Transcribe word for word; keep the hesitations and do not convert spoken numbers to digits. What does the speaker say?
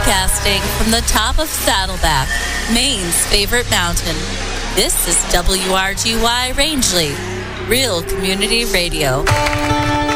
Broadcasting from the top of Saddleback, Maine's favorite mountain. This is W R G Y Rangeley, Real Community Radio.